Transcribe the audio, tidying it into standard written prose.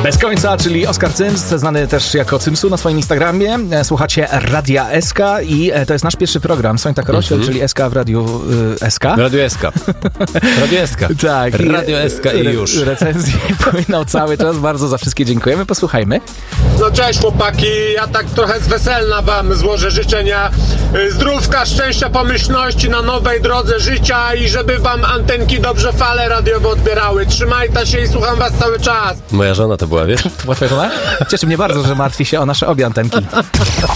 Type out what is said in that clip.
Bez końca, czyli Oskar Cyms, znany też jako Cymsu na swoim Instagramie. Słuchacie Radia SK i to jest nasz pierwszy program. Soń tak rośnie, czyli SK w Radiu SK. Radio SK. Radio SK. Tak. Radio SK i już. Recenzje płyną cały czas. Bardzo za wszystkie dziękujemy. Posłuchajmy. No cześć chłopaki, ja tak trochę z weselna wam złożę życzenia zdrówka, szczęścia, pomyślności na nowej drodze życia i żeby wam antenki dobrze fale radiowe odbierały. Trzymajcie się i słucham was cały czas. Moja żona to była, wiesz? To była twoja żona? Cieszy mnie bardzo, że martwi się o nasze obie antenki.